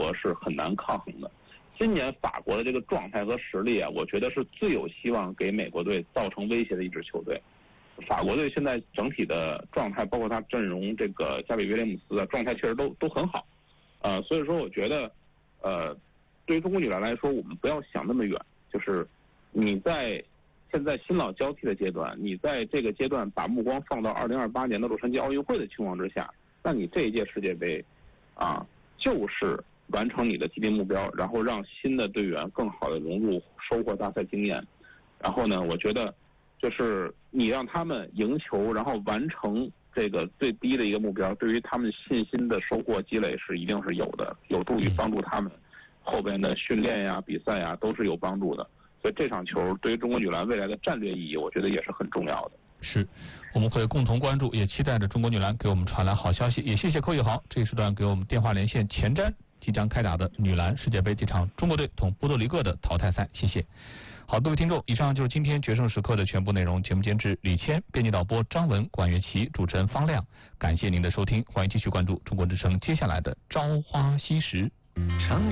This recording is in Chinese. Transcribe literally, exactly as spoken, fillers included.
国是很难抗衡的。今年法国的这个状态和实力啊，我觉得是最有希望给美国队造成威胁的一支球队。法国队现在整体的状态，包括他阵容这个加比约廉姆斯啊，状态确实都都很好。呃，所以说我觉得，呃，对于中国女篮来说，我们不要想那么远，就是你在现在新老交替的阶段，你在这个阶段把目光放到二零二八年的洛杉矶奥运会的情况之下，那你这一届世界杯啊，就是完成你的既定目标，然后让新的队员更好的融入，收获大赛经验。然后呢，我觉得就是你让他们赢球，然后完成这个最低的一个目标，对于他们信心的收获积累是一定是有的，有助于帮助他们后边的训练呀、比赛呀都是有帮助的。所以这场球对于中国女篮未来的战略意义，我觉得也是很重要的。 是，我们会共同关注，也期待着中国女篮给我们传来好消息。也谢谢寇玉豪这一时段给我们电话连线前瞻即将开打的女篮世界杯这场中国队同波多黎各的淘汰赛，谢谢。好，各位听众，以上就是今天决胜时刻的全部内容。节目监制李谦，编辑导播张文、管乐琪，主持人方亮。感谢您的收听，欢迎继续关注中国之声接下来的朝花夕拾。